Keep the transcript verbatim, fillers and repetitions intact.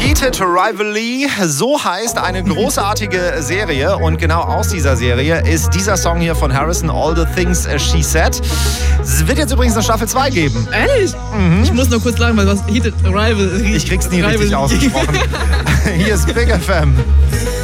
Heated Rivalry, so heißt eine großartige Serie und genau aus dieser Serie ist dieser Song hier von Harrison, All the Things She Said. Es wird jetzt übrigens eine Staffel zwei geben. Ehrlich? Mhm. Ich muss nur kurz sagen, was Heated Rivalry. Ich krieg's nie richtig ausgesprochen. Hier ist Big F M.